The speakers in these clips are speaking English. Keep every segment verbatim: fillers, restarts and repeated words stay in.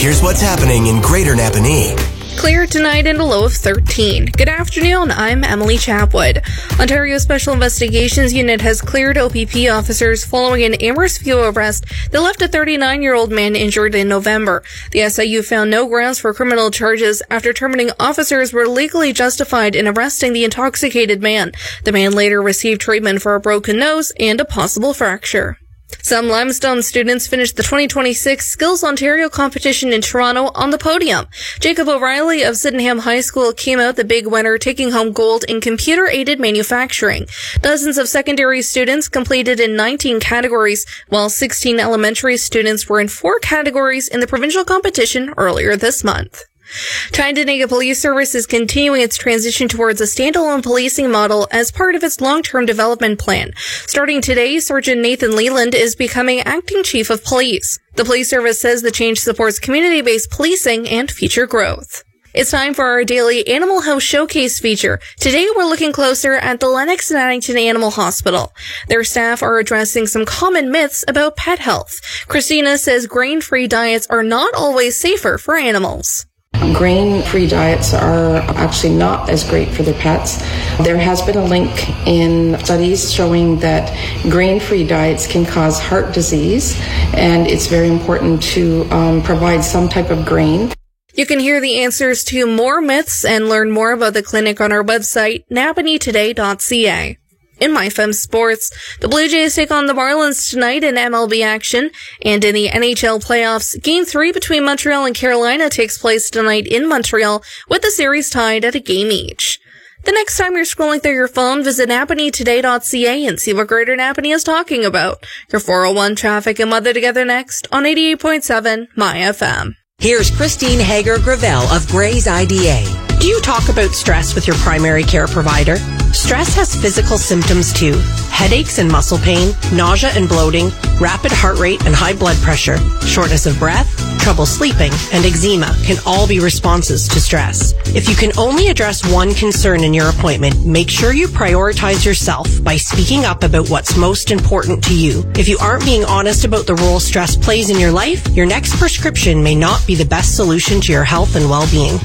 here's what's happening in Greater Napanee. Clear tonight and a low of thirteen. Good afternoon, I'm Emily Chapwood. Ontario Special Investigations Unit has cleared O P P officers following an Amherst View arrest that left a thirty-nine-year-old man injured in November. The S I U found no grounds for criminal charges after determining officers were legally justified in arresting the intoxicated man. The man later received treatment for a broken nose and a possible fracture. Some Limestone students finished the twenty twenty-six Skills Ontario competition in Toronto on the podium. Jacob O'Reilly of Sydenham High School came out the big winner, taking home gold in computer-aided manufacturing. Dozens of secondary students completed in nineteen categories, while sixteen elementary students were in four categories in the provincial competition earlier this month. Tyndonega Police Service is continuing its transition towards a standalone policing model as part of its long-term development plan. Starting today, Sergeant Nathan Leland is becoming acting chief of police. The police service says the change supports community-based policing and future growth. It's time for our daily Animal House Showcase feature. Today we're looking closer at the Lennox and Addington Animal Hospital. Their staff are addressing some common myths about pet health. Christina says grain-free diets are not always safer for animals. Grain-free diets are actually not as great for their pets. There has been a link in studies showing that grain-free diets can cause heart disease, and it's very important to um, provide some type of grain. You can hear the answers to more myths and learn more about the clinic on our website, napanee today dot c a. In MyFem Sports, the Blue Jays take on the Marlins tonight in M L B action, and in the N H L playoffs, Game three between Montreal and Carolina takes place tonight in Montreal, with the series tied at a game each. The next time you're scrolling through your phone, visit napanee today dot c a and see what Greater Napanee is talking about. Your four oh one traffic and weather together next on eighty-eight point seven My F M. Here's Christine Hager-Gravel of Gray's I D A. Do you talk about stress with your primary care provider? Stress has physical symptoms too. Headaches and muscle pain, nausea and bloating, rapid heart rate and high blood pressure, shortness of breath, trouble sleeping, and eczema can all be responses to stress. If you can only address one concern in your appointment, make sure you prioritize yourself by speaking up about what's most important to you. If you aren't being honest about the role stress plays in your life, your next prescription may not be the best solution to your health and well-being.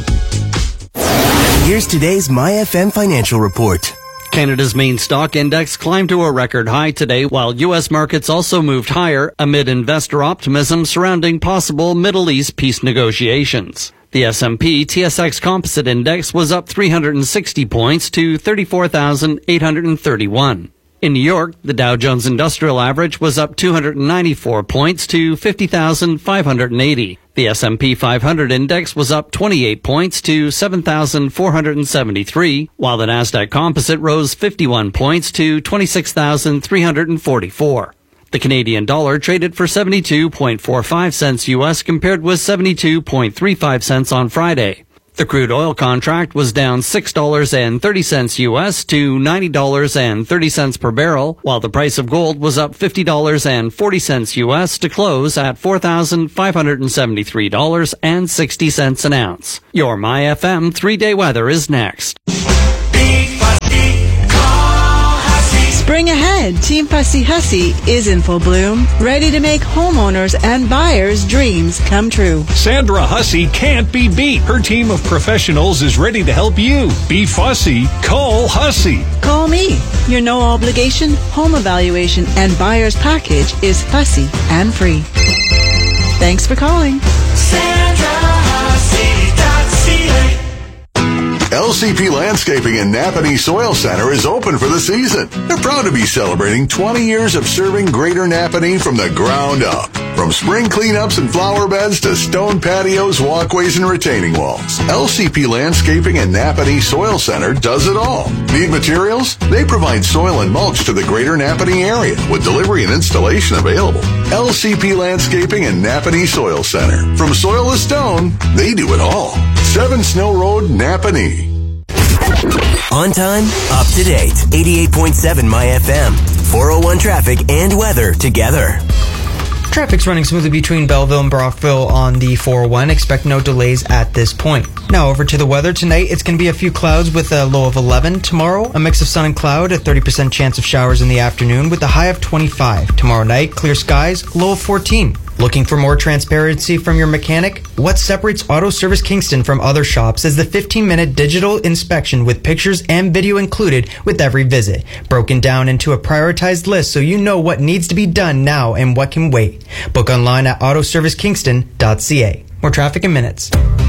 Here's today's My F M financial report. Canada's main stock index climbed to a record high today, while U S markets also moved higher amid investor optimism surrounding possible Middle East peace negotiations. The S and P T S X Composite Index was up three hundred sixty points to thirty-four thousand eight hundred thirty-one. In New York, the Dow Jones Industrial Average was up two hundred ninety-four points to fifty thousand five hundred eighty. The S and P five hundred Index was up twenty-eight points to seven thousand four hundred seventy-three, while the Nasdaq Composite rose fifty-one points to twenty-six thousand three hundred forty-four. The Canadian dollar traded for seventy-two point four five cents U S compared with seventy-two point three five cents on Friday. The crude oil contract was down six dollars and thirty cents U S to ninety dollars and thirty cents per barrel, while the price of gold was up fifty dollars and forty cents U S to close at four thousand five hundred seventy-three dollars and sixty cents an ounce. Your My F M three-day weather is next. Spring ahead, Team Fussy Hussy is in full bloom, ready to make homeowners and buyers' dreams come true. Sandra Hussey can't be beat. Her team of professionals is ready to help you. Be fussy. Call Hussey. Call me. Your no-obligation home evaluation and buyer's package is fussy and free. Thanks for calling. Sandra Hussey dot c a. L C P Landscaping in Napanee Soil Center is open for the season. They're proud to be celebrating twenty years of serving Greater Napanee from the ground up. From spring cleanups and flower beds to stone patios, walkways, and retaining walls, L C P Landscaping in Napanee Soil Center does it all. Need materials? They provide soil and mulch to the Greater Napanee area with delivery and installation available. L C P Landscaping in Napanee Soil Center. From soil to stone, they do it all. seven Snow Road, Napanee. On time, up to date. eighty-eight point seven My F M. four oh one traffic and weather together. Traffic's running smoothly between Belleville and Brockville on the four oh one. Expect no delays at this point. Now over to the weather. Tonight, it's going to be a few clouds with a low of eleven. Tomorrow, a mix of sun and cloud, a thirty percent chance of showers in the afternoon with a high of twenty-five. Tomorrow night, clear skies, low of fourteen. Looking for more transparency from your mechanic? What separates Auto Service Kingston from other shops is the fifteen minute digital inspection with pictures and video included with every visit, broken down into a prioritized list so you know what needs to be done now and what can wait. Book online at auto service kingston dot c a. More traffic in minutes.